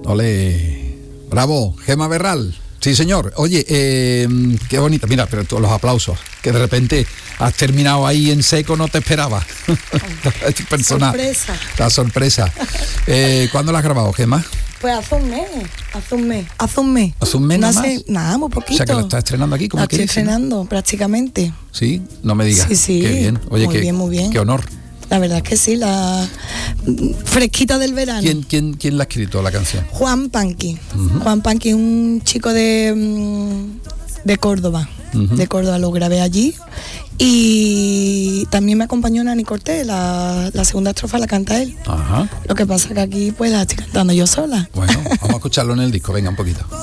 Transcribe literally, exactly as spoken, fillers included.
Ole. Bravo, Gemma Berral. Sí, señor. Oye, eh, qué bonita. Mira, pero todos los aplausos. Que de repente has terminado ahí en seco, no te esperaba. Personal. Sorpresa. La sorpresa. Eh, ¿Cuándo la has grabado, Gemma? Pues hace un mes, hace un mes, hace un mes. ¿Hace un mes no nada hace, más? Nada, muy poquito. O sea, que la estás estrenando aquí, como La que estoy dice, ¿no? estrenando, prácticamente. Sí, no me digas. Sí, sí. Qué bien. Oye, muy qué, bien, muy bien. qué honor. La verdad es que sí, la fresquita del verano. ¿Quién, quién, quién la ha escrito la canción? Juan Panqui. Uh-huh. Juan Panqui, un chico de, de Córdoba. Uh-huh. De Córdoba, lo grabé allí. Y también me acompañó Nani Cortés, la, la segunda estrofa la canta él. Ajá. Lo que pasa que aquí pues la estoy cantando yo sola. Bueno, vamos a escucharlo en el disco, venga un poquito.